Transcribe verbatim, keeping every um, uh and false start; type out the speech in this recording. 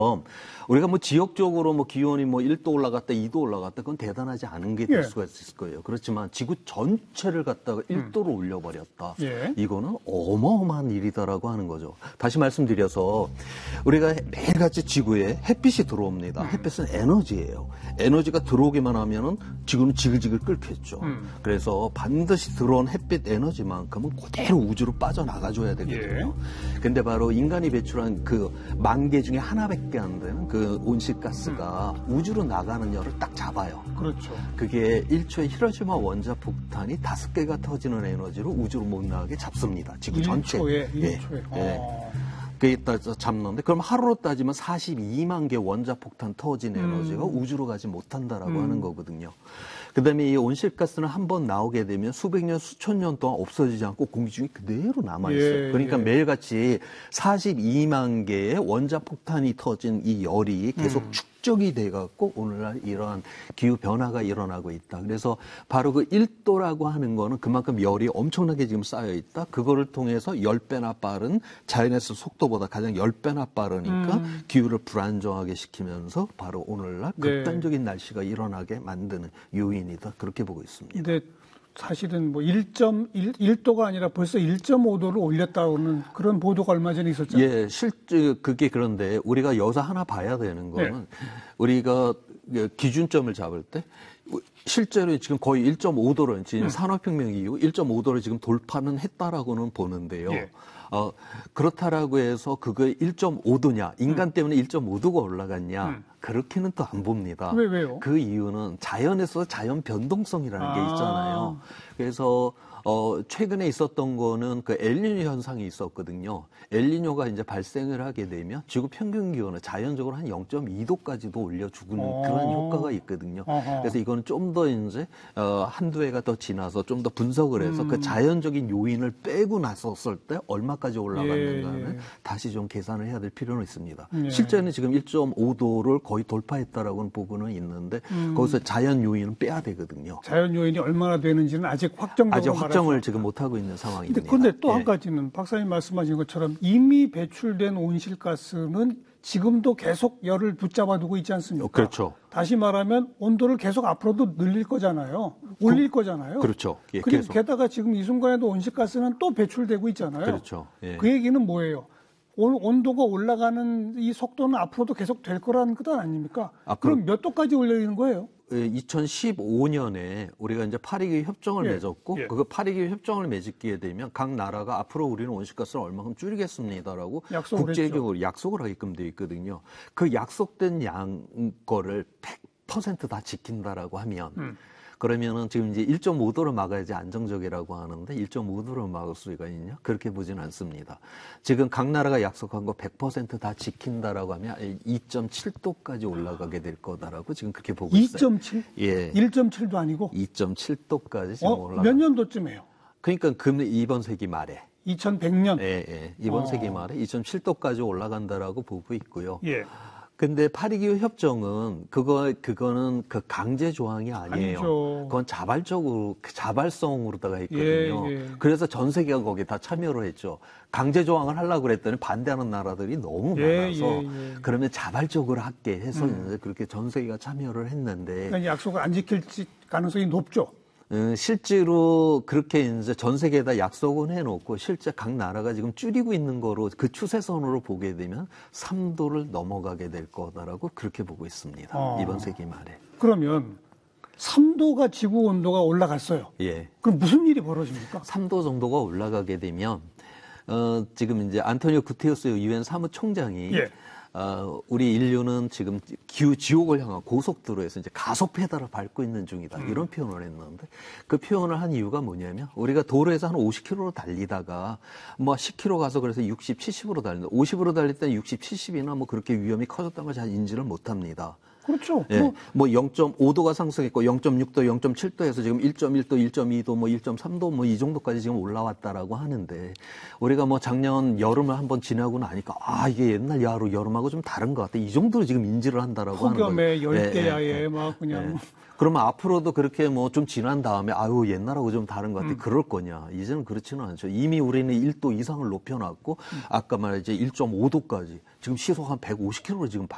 우리가 뭐 지역적으로 뭐 기온이 뭐 일 도 올라갔다, 이 도 올라갔다, 그건 대단하지 않은 게 될 예. 수가 있을 거예요. 그렇지만 지구 전체를 갖다가 음. 일 도로 올려버렸다. 예. 이거는 어마어마한 일이다라고 하는 거죠. 다시 말씀드려서 우리가 매일같이 지구에 햇빛이 들어옵니다. 음. 햇빛은 에너지예요. 에너지가 들어오기만 하면은 지구는 지글지글 끓겠죠. 음. 그래서 반드시 들어온 햇빛 에너지만큼은 그대로 우주로 빠져나가줘야 되거든요. 예. 근데 바로 인간이 배출한 그 만 개 중에 하나밖에 안 되는 그 온실가스가 음. 우주로 나가는 열을 딱 잡아요. 그렇죠. 그게 일 초에 히로시마 원자 폭탄이 다섯 개가 터지는 에너지로 우주로 못 나가게 잡습니다. 지구 전체. 일 초에, 일 예. 초에. 예. 어. 그게 따져 잡는데 그럼 하루로 따지면 사십이만 개 원자 폭탄 터진 에너지가 음. 우주로 가지 못한다라고 음. 하는 거거든요. 그다음에 이 온실가스는 한번 나오게 되면 수백 년, 수천 년 동안 없어지지 않고 공기 중에 그대로 남아있어요. 예, 그러니까 예. 매일같이 사십이만 개의 원자 폭탄이 터진 이 열이 계속 음. 축적이 돼갖고 오늘날 이러한 기후 변화가 일어나고 있다. 그래서 바로 그 일 도라고 하는 거는 그만큼 열이 엄청나게 지금 쌓여 있다. 그거를 통해서 십 배나 빠른 자연에서 속도보다 가장 십 배나 빠르니까 음. 기후를 불안정하게 시키면서 바로 오늘날 극단적인 네. 날씨가 일어나게 만드는 요인이다. 그렇게 보고 있습니다. 근데 사실은 뭐 일 점 일 도가 아니라 벌써 일 점 오 도를 올렸다는 그런 보도가 얼마 전에 있었잖아요. 예, 실제 그게 그런데 우리가 여기서 하나 봐야 되는 거는 네. 우리가 기준점을 잡을 때 실제로 지금 거의 일 점 오 도를 지금 음. 산업혁명 이후 일 점 오 도를 지금 돌파는 했다라고는 보는데요. 예. 어, 그렇다라고 해서 그거 일 점 오 도냐, 인간 음. 때문에 일 점 오 도가 올라갔냐, 음. 그렇게는 또 안 봅니다. 왜, 왜요? 그 이유는 자연에서 자연 변동성이라는 아. 게 있잖아요. 그래서 어, 최근에 있었던 거는 그 엘니뇨 현상이 있었거든요. 엘니뇨가 이제 발생을 하게 되면 지구 평균 기온을 자연적으로 한 영 점 이 도까지도 올려주는 어. 그런 효과가 있거든요. 어허. 그래서 이거는 좀 더 이제 어, 한두 해가 더 지나서 좀 더 분석을 해서 음. 그 자연적인 요인을 빼고 나섰을 때 얼마까지 올라갔는가는 예, 예. 다시 좀 계산을 해야 될 필요는 있습니다. 예. 실제는 지금 일 점 오 도를 거의 돌파했다라고는 보고는 있는데 음. 거기서 자연 요인은 빼야 되거든요. 자연 요인이 얼마나 되는지는 아직 확정적으로 아직 확정을 지금 못하고 있는 상황입니다. 그런데 또 한 예. 가지는 박사님 말씀하신 것처럼 이미 배출된 온실가스는 지금도 계속 열을 붙잡아두고 있지 않습니까? 그렇죠. 다시 말하면 온도를 계속 앞으로도 늘릴 거잖아요. 올릴 그, 거잖아요. 그렇죠. 예, 그리고 계속. 게다가 지금 이 순간에도 온실가스는 또 배출되고 있잖아요. 그렇죠. 예. 그 얘기는 뭐예요? 온도가 올라가는 이 속도는 앞으로도 계속 될 거라는 것 아닙니까? 아, 그럼 몇 도까지 올리는 거예요? 이천십오 년에 우리가 이제 파리기후 협정을 예, 맺었고 예. 그 파리기후 협정을 맺게 되면 각 나라가 앞으로 우리는 온실가스를 얼마큼 줄이겠습니다라고 국제적으로 약속을 하게끔 되어 있거든요. 그 약속된 양 거를 백 퍼센트 다 지킨다라고 하면 음. 그러면은 지금 이제 일 점 오 도로 막아야지 안정적이라고 하는데 일 점 오 도로 막을 수가 있냐? 그렇게 보지는 않습니다. 지금 각 나라가 약속한 거 백 퍼센트 다 지킨다라고 하면 이 점 칠 도까지 올라가게 될 거다라고 지금 그렇게 보고 있어요. 이 점 칠? 예. 일 점 칠도 아니고? 이 점 칠 도까지 지금 어, 올라가. 몇 년도쯤에요? 그러니까 금 이번 세기 말에. 이천백 년? 예, 예. 이번 어. 세기 말에 이 점 칠 도까지 올라간다라고 보고 있고요. 예. 근데 파리기후 협정은 그거 그거는 그 강제 조항이 아니에요. 아니죠. 그건 자발적으로 자발성으로다가 했거든요. 예, 예. 그래서 전 세계가 거기 다 참여를 했죠. 강제 조항을 하려고 그랬더니 반대하는 나라들이 너무 예, 많아서 예, 예. 그러면 자발적으로 할게 해서 음. 그렇게 전 세계가 참여를 했는데 그러니까 약속을 안 지킬 가능성이 높죠. 음, 실제로 그렇게 이제 전 세계에다 약속은 해놓고 실제 각 나라가 지금 줄이고 있는 거로 그 추세선으로 보게 되면 삼 도를 넘어가게 될 거다라고 그렇게 보고 있습니다. 어. 이번 세기 말에. 그러면 삼 도가 지구 온도가 올라갔어요. 예. 그럼 무슨 일이 벌어집니까? 삼 도 정도가 올라가게 되면 어, 지금 이제 안토니오 구테우스 유엔 사무총장이 예. 어, 우리 인류는 지금 기후 지옥을 향한 고속도로에서 이제 가속 페달을 밟고 있는 중이다. 음. 이런 표현을 했는데 그 표현을 한 이유가 뭐냐면 우리가 도로에서 한 오십 킬로미터로 달리다가 뭐 십 킬로미터 가서 그래서 육십, 칠십으로 달린다. 오십으로 달릴 때 육십, 칠십이나 뭐 그렇게 위험이 커졌다는 걸 잘 인지를 못 합니다. 그렇죠. 예. 뭐, 뭐 영 점 오 도가 상승했고 영 점 육 도, 영 점 칠 도에서 지금 일 점 일 도, 일 점 이 도, 뭐 일 점 삼 도 뭐 이 정도까지 지금 올라왔다라고 하는데 우리가 뭐 작년 여름을 한번 지나고 나니까 아 이게 옛날 야로 여름하고 좀 다른 것 같아. 이 정도로 지금 인지를 한다라고 하는 거예요. 폭염에 열대야에 예, 예, 막 그냥. 예. 그러면 앞으로도 그렇게 뭐 좀 지난 다음에 아유 옛날하고 좀 다른 것 같아. 음. 그럴 거냐. 이제는 그렇지는 않죠. 이미 우리는 일 도 이상을 높여놨고 음. 아까 말했지 일 점 오 도까지 지금 시속 한 백오십 킬로미터로 지금